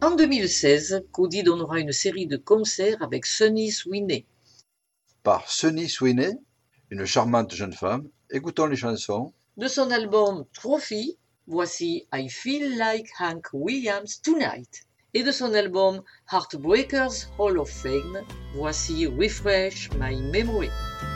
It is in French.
En 2016, Cody donnera une série de concerts avec Sunny Sweeney. Par Sunny Sweeney, une charmante jeune femme, écoutons les chansons. De son album Trophy, voici I Feel Like Hank Williams Tonight. Et de son album Heartbreakers Hall of Fame, voici Refresh My Memory.